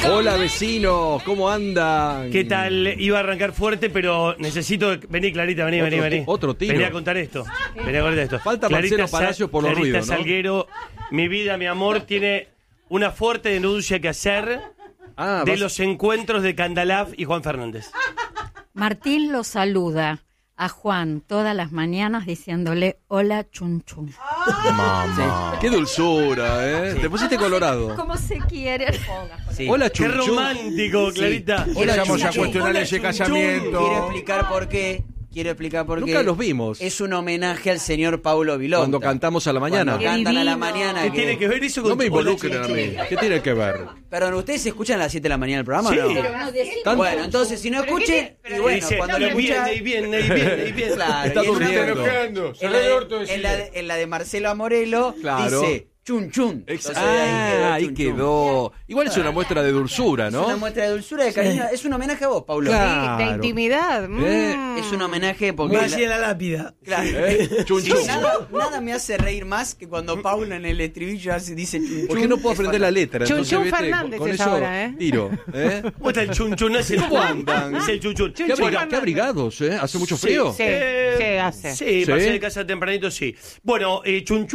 Hola vecinos, ¿cómo andan? ¿Qué tal? Iba a arrancar fuerte, pero necesito... Vení, Clarita, vení. Otro tiro. Vení a contar esto. Falta Clarita Marcelo Palacio por los Clarita ruidos, ¿no? Salguero, mi vida, mi amor, tiene una fuerte denuncia que hacer de los encuentros de Candalaf y Juan Fernández. Martín lo saluda a Juan todas las mañanas diciéndole hola chun chun. Mamá. Sí. Qué dulzura, ¿eh? Sí. Te pusiste colorado. ¿Cómo se quiere? Sí. Hola chun Qué chun. romántico, Clarita. Sí. Vamos a cuestionar ese casamiento. Quiero explicar por qué. Nunca los vimos. Es un homenaje al señor Paulo Vilota. Cuando cantamos a la mañana. Cuando cantan a la mañana. ¿Qué tiene que ver eso con... No me involucren a mí. ¿Qué tiene que ver? Perdón, ¿ustedes escuchan a las 7 de la mañana el programa Sí. o no? Pero Bueno, entonces si no escuchen, y bueno, dice, cuando lo escuchan... bien. Claro, Está y durmiendo. en la de Marcelo Amorello, claro, dice chun chun. Entonces, ahí quedó. Igual es una muestra de dulzura, ¿no? Es una muestra de dulzura, de cariño. Es un homenaje a vos, Paulo. Claro. De intimidad. Es un homenaje porque... Más allá de la lápida. Claro. Chun Sí, chun. nada me hace reír más que cuando Paulo en el estribillo dice chun chun. ¿Por qué no puedo aprender la letra? Chun Entonces, chun ¿viste? Fernández Con es eso ahora, ¿eh? tiro. ¿Cómo está el chun chun? No es el ¿Cómo andan? Es el chun chun. ¿Qué abrigados, eh? ¿Hace mucho frío? Sí, hace. Sí, pasé de casa tempranito, sí. Bueno, Chun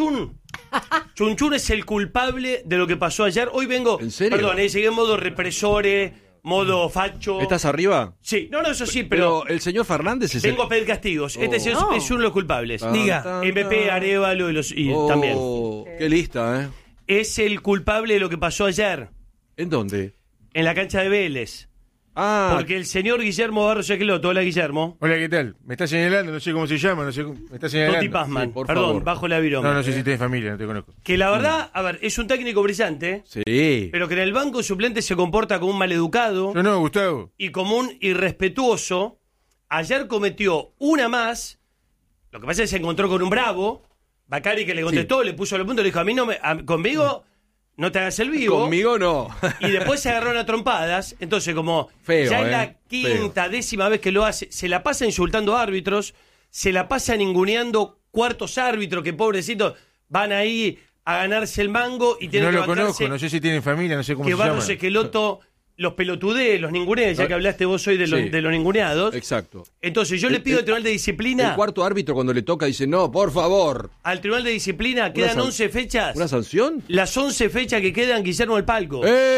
Chun es el culpable de lo que pasó ayer. Hoy vengo... ¿En serio? Perdón, llegué en modo represores, modo facho. ¿Estás arriba? Sí, no, eso sí, pero el señor Fernández es vengo a pedir castigos. Este es uno de los culpables. Diga. MP, Arevalo y también. Qué lista, ¿eh? Es el culpable de lo que pasó ayer ¿En dónde? en la cancha de Vélez. Ah, Porque el señor Guillermo Barros Equeloto, hola Guillermo, Hola, ¿qué tal? Me está señalando, no sé cómo se llama, me está señalando. Toti Pazman, Sí, por perdón, favor. bajo la viroma. No sé si tienes familia, no te conozco. Que la verdad, a ver, es un técnico brillante, sí. pero que en el banco suplente se comporta como un maleducado Yo no, Gustavo. y como un irrespetuoso. Ayer cometió una más. Lo que pasa es que se encontró con un bravo. Bacari, que le contestó, le puso los puntos, le dijo, conmigo no te hagas el vivo. Conmigo no. Y después se agarraron a trompadas. Entonces, como Feo, ya es la quinta, décima vez que lo hace, se la pasa insultando a árbitros, se la pasa ninguneando cuartos árbitros, que pobrecitos van ahí a ganarse el mango y tienen No que lo bancarse conozco, no sé si tienen familia, no sé cómo que se llama. Barros Esqueloto los pelotudee, los ningunees, ya que hablaste vos hoy de los ninguneados. Exacto. Entonces yo le pido al Tribunal de Disciplina... El cuarto árbitro cuando le toca dice, no, por favor. Al Tribunal de Disciplina quedan 11 fechas. ¿Una sanción? Las 11 fechas que quedan, Guillermo el Palco.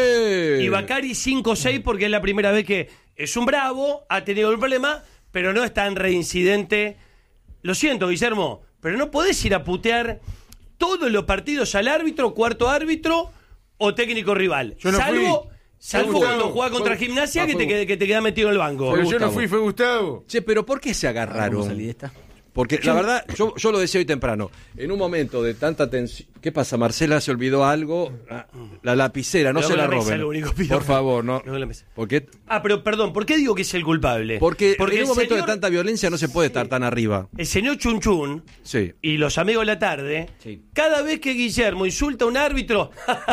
Y Bacari 5 o 6 porque es la primera vez que es un bravo, ha tenido el problema, pero no es tan reincidente. Lo siento, Guillermo, pero no podés ir a putear todos los partidos al árbitro, cuarto árbitro o técnico rival. Yo no Salvo cuando jugás contra Gimnasia que te queda metido en el banco. Pero yo Gustavo. no fui, fue Gustavo. Che, pero ¿por qué se agarraron? ¿Cómo salí de esta? Porque la verdad, yo lo decía hoy temprano, en un momento de tanta tensión... ¿Qué pasa? Marcela se olvidó algo, la lapicera, no Luego se la la mesa, roben. lo único pido. Por favor, no. Luego la mesa. Porque Pero perdón, ¿por qué digo que es el culpable? en un el momento de señor- tanta violencia no se puede estar tan arriba. El señor Chun Chun Sí. y los amigos de la tarde, Sí. cada vez que Guillermo insulta a un árbitro,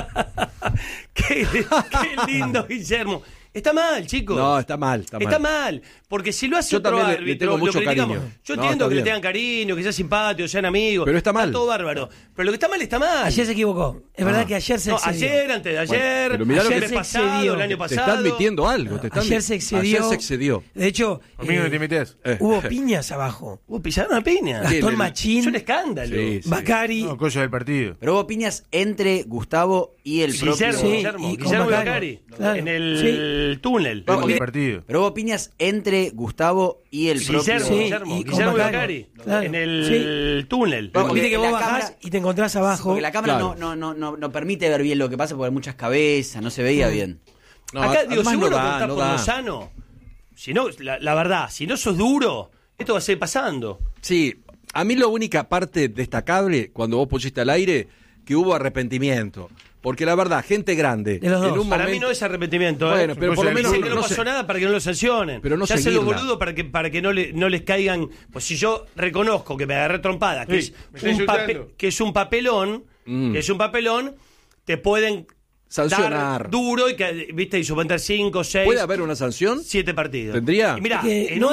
qué lindo Guillermo. Está mal, chicos. No, está mal. Está mal, porque si lo hace Yo otro también le árbitro, tengo mucho lo criticamos. cariño. Yo No, entiendo está que le bien. tengan cariño, que sean simpáticos, sean amigos. Pero está mal. todo bárbaro. Pero lo que está mal, está mal. Ayer se equivocó. Es verdad que ayer se No, excedió. ayer, antes de ayer, pero mirá lo ayer que el se pasado, excedió. el año Te pasado. está admitiendo algo. Ayer se excedió. Ayer se excedió. De hecho, Conmigo no te metes. hubo piñas abajo. Pisaron una piña. Sí, Gastón el- Machín, Es un escándalo. Sí, sí. Bacari. No, cosa del partido. Pero hubo piñas entre Gustavo y el propio... Guillermo, Sí, Guillermo, y con Guillermo y Bacari. Bacari, Claro. en el túnel. Cosa del partido. Pero hubo piñas entre Gustavo y el propio... Guillermo, Sí, Guillermo, y con Guillermo y Bacari. Bacari, Claro. en el túnel. Porque Viste que vos la bajás cámara- y te encontrás abajo. Porque la cámara Claro. no permite ver bien lo que pasa porque hay muchas cabezas, no se veía bien. No, Acá, digo, además si vos no lo da, contás no por da. lo sano, si no, la verdad, si no sos duro, esto va a seguir pasando. Sí, a mí la única parte destacable, cuando vos pusiste al aire, que hubo arrepentimiento. Porque la verdad, gente grande... De los dos. en un Para mí momento- no es arrepentimiento. Bueno, pero por lo menos... Dicen que no no pasó sé- nada para que no lo sancionen. Pero no se hacen los seguirla. boludos para que no les caigan. Pues si yo reconozco que me agarré trompada, que, Sí, me está insultando. que es un papelón, te pueden Sancionar. dar duro y que, viste, y suspender 5, 6, ¿Puede haber una sanción? 7 partidos. ¿Tendría? Y mirá, Que en no